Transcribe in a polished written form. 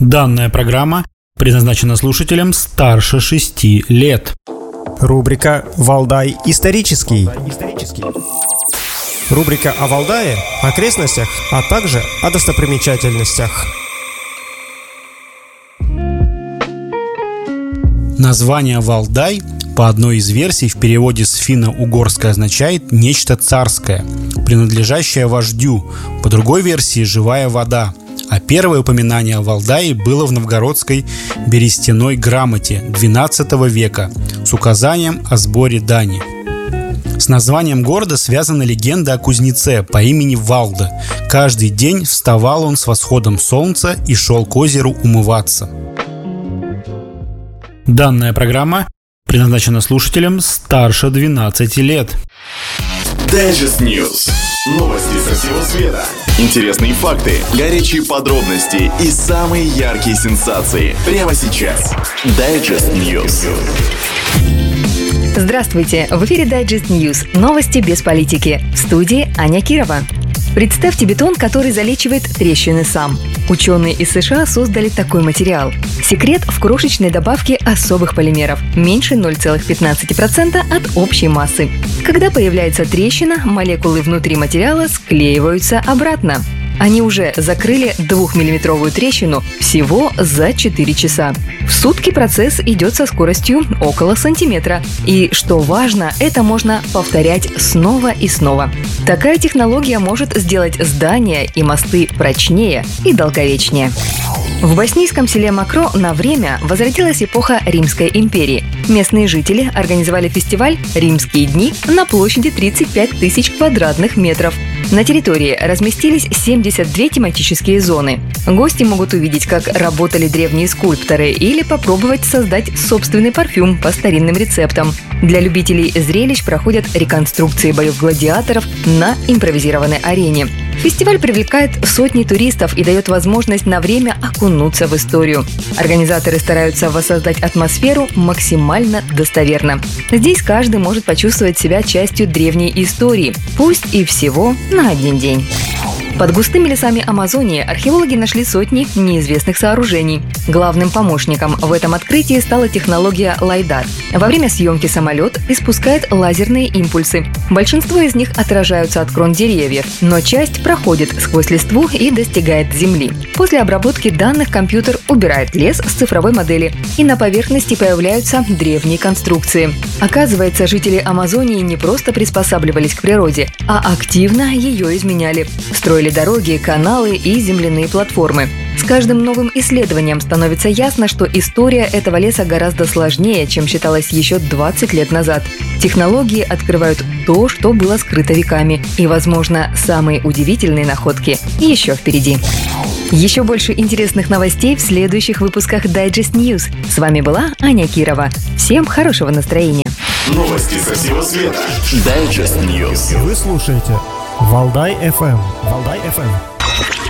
Данная программа предназначена слушателям старше 6 лет. Рубрика «Валдай исторический». Рубрика о Валдае, окрестностях, а также о достопримечательностях. Название Валдай по одной из версий в переводе с финно-угорское означает «нечто царское», принадлежащее вождю, по другой версии «живая вода». А первое упоминание о Валдае было в новгородской берестяной грамоте XII века с указанием о сборе дани. С названием города связана легенда о кузнеце по имени Валда. Каждый день вставал он с восходом солнца и шел к озеру умываться. Данная программа предназначена слушателям старше 12 лет. Digest News. Новости со всего света. Интересные факты, горячие подробности и самые яркие сенсации. Прямо сейчас. Digest News. Здравствуйте! В эфире Digest News. Новости без политики. В студии Аня Кирова. Представьте бетон, который залечивает трещины сам. Ученые из США создали такой материал. Секрет в крошечной добавке особых полимеров, меньше 0,15% от общей массы. Когда появляется трещина, молекулы внутри материала склеиваются обратно. Они уже закрыли 2-миллиметровую трещину всего за 4 часа. В сутки процесс идет со скоростью около сантиметра. И, что важно, это можно повторять снова и снова. Такая технология может сделать здания и мосты прочнее и долговечнее. В боснийском селе Макро на время возродилась эпоха Римской империи. Местные жители организовали фестиваль «Римские дни» на площади 35 тысяч квадратных метров. На территории разместились 72 тематические зоны. Гости могут увидеть, как работали древние скульпторы, или попробовать создать собственный парфюм по старинным рецептам. Для любителей зрелищ проходят реконструкции боев гладиаторов на импровизированной арене. Фестиваль привлекает сотни туристов и дает возможность на время окунуться в историю. Организаторы стараются воссоздать атмосферу максимально достоверно. Здесь каждый может почувствовать себя частью древней истории, пусть и всего на один день. Под густыми лесами Амазонии археологи нашли сотни неизвестных сооружений. Главным помощником в этом открытии стала технология LiDAR. Во время съемки самолет испускает лазерные импульсы. Большинство из них отражаются от крон деревьев, но часть проходит сквозь листву и достигает земли. После обработки данных компьютер убирает лес с цифровой модели, и на поверхности появляются древние конструкции. Оказывается, жители Амазонии не просто приспосабливались к природе, а активно ее изменяли. Строили дороги, каналы и земляные платформы. С каждым новым исследованием становится ясно, что история этого леса гораздо сложнее, чем считалось еще 20 лет назад. Технологии открывают то, что было скрыто веками. И, возможно, самые удивительные находки еще впереди. Еще больше интересных новостей в следующих выпусках Digest News. С вами была Аня Кирова. Всем хорошего настроения. Новости со всего света. Digest News. Вы слушаете Валдай FM. Валдай FM.